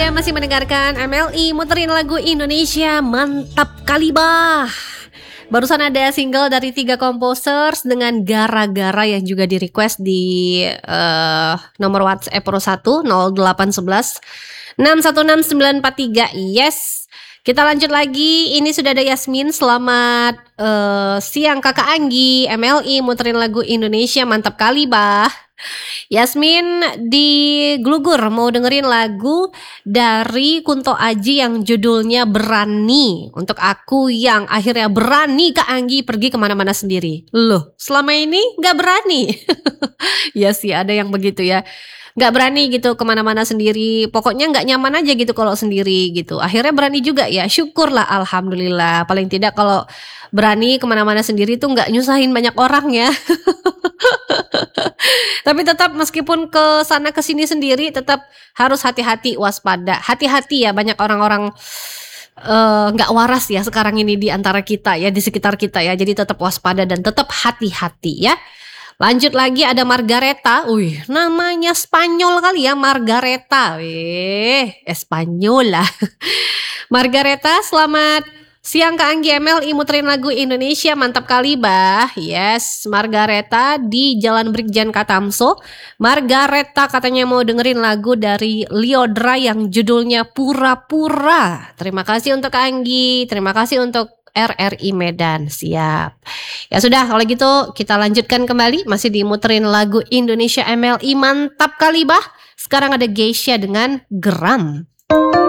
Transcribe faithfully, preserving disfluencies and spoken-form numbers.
Anda masih mendengarkan M L I muterin lagu Indonesia mantap kali bah. Barusan ada single dari tiga composers dengan gara-gara yang juga di request di uh, nomor WhatsApp Pro satu nol delapan satu satu enam satu enam sembilan empat tiga. Yes. Kita lanjut lagi. Ini sudah ada Yasmin. Selamat uh, siang Kakak Anggi. M L I muterin lagu Indonesia mantap kali bah. Yasmin di Glugur mau dengerin lagu dari Kunto Aji yang judulnya Berani. Untuk aku yang akhirnya berani Kak Anggi pergi kemana-mana sendiri. Loh, selama ini gak berani. Ya sih, ada yang begitu ya, gak berani gitu kemana-mana sendiri. Pokoknya gak nyaman aja gitu kalau sendiri gitu. Akhirnya berani juga ya, syukurlah alhamdulillah. Paling tidak kalau berani kemana-mana sendiri tuh gak nyusahin banyak orang ya. Tapi tetap meskipun ke sana ke sini sendiri tetap harus hati-hati, waspada. Hati-hati ya, banyak orang-orang nggak uh, waras ya sekarang ini di antara kita ya, di sekitar kita ya. Jadi tetap waspada dan tetap hati-hati ya. Lanjut lagi ada Margareta. Wih, namanya Spanyol kali ya, Margareta. Wih, Espanyol lah. Margareta, selamat siang Kak Anggi, M L I muterin lagu Indonesia mantap kali bah. Yes, Margareta di Jalan Brigjen Katamso. Margareta katanya mau dengerin lagu dari Liodra yang judulnya Pura-Pura. Terima kasih untuk Kak Anggi, terima kasih untuk R R I Medan. Siap. Ya sudah, kalau gitu kita lanjutkan kembali. Masih dimuterin lagu Indonesia M L I mantap kali bah. Sekarang ada Geisha dengan Geram.